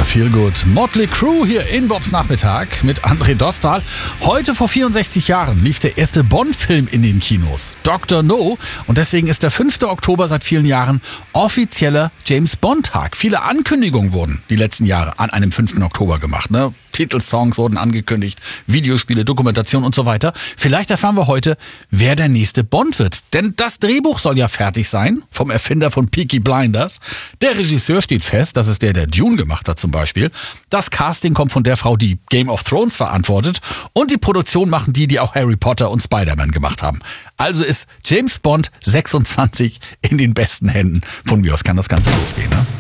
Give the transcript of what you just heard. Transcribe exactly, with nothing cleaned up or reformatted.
Feelgood. Motley Crue hier in Bobs Nachmittag mit André Dostal. Heute vor vierundsechzig Jahren lief der erste Bond-Film in den Kinos, Doktor No. Und deswegen ist der fünfte Oktober seit vielen Jahren offizieller James-Bond-Tag. Viele Ankündigungen wurden die letzten Jahre an einem fünften Oktober gemacht. Ne? Titelsongs wurden angekündigt, Videospiele, Dokumentation und so weiter. Vielleicht erfahren wir heute, wer der nächste Bond wird. Denn das Drehbuch soll ja fertig sein, vom Erfinder von Peaky Blinders. Der Regisseur steht fest, das ist der, der Dune gemacht hat zum Beispiel. Das Casting kommt von der Frau, die Game of Thrones verantwortet. Und die Produktion machen die, die auch Harry Potter und Spider-Man gemacht haben. Also ist James Bond sechsundzwanzig in den besten Händen. Von mir aus kann das Ganze losgehen, ne?